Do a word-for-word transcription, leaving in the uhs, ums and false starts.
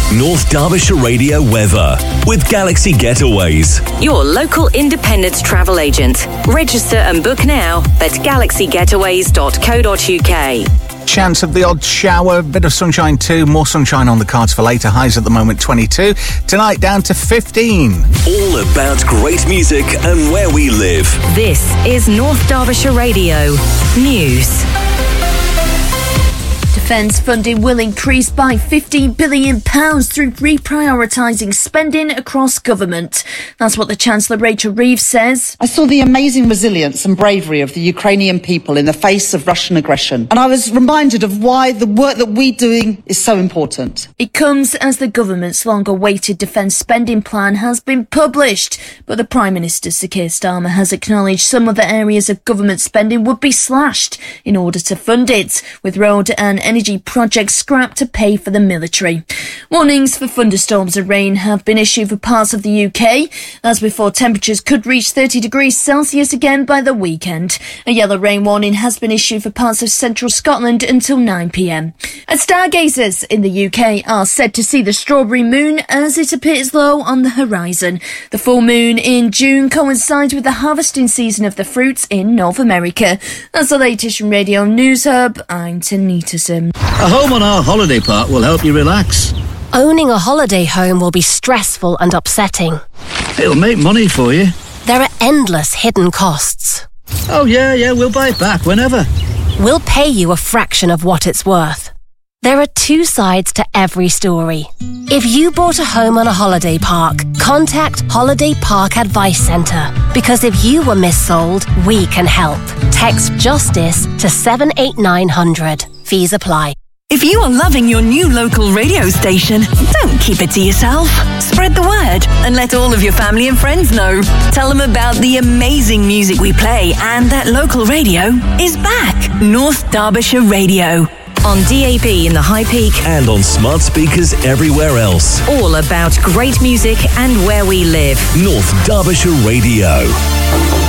North Derbyshire Radio weather with Galaxy Getaways. Your local independent travel agent. Register and book now at galaxy getaways dot co dot uk. Chance of the odd shower, bit of sunshine too, more sunshine on the cards for later. Highs at the moment twenty-two, tonight down to fifteen. All about great music and where we live. This is North Derbyshire Radio News. Defence funding will increase by fifteen billion pounds through reprioritising spending across government. That's what the Chancellor Rachel Reeves says. I saw the amazing resilience and bravery of the Ukrainian people in the face of Russian aggression, and I was reminded of why the work that we're doing is so important. It comes as the government's long-awaited defence spending plan has been published, but the Prime Minister, Sir Keir Starmer, has acknowledged some other areas of government spending would be slashed in order to fund it, with road and energy projects scrapped to pay for the military. Warnings for thunderstorms and rain have been issued for parts of the U K. That's before temperatures could reach thirty degrees Celsius again by the weekend. A yellow rain warning has been issued for parts of central Scotland until nine p m. And stargazers in the U K are said to see the strawberry moon as it appears low on the horizon. The full moon in June coincides with the harvesting season of the fruits in North America. That's the latest from Radio News Hub. I'm Tanita Sim. A home on our holiday park will help you relax. Owning a holiday home will be stressful and upsetting. It'll make money for you. There are endless hidden costs. Oh yeah, yeah, we'll buy it back whenever. We'll pay you a fraction of what it's worth. There are two sides to every story. If you bought a home on a holiday park, contact Holiday Park Advice Centre. Because if you were missold, we can help. Text JUSTICE to seven eight nine hundred. Fees apply. If you are loving your new local radio station, don't keep it to yourself. Spread the word and let all of your family and friends know. Tell them about the amazing music we play and that local radio is back. North Derbyshire Radio. On D A B in the High Peak And on smart speakers everywhere else. all about great music and where we live. North Derbyshire Radio.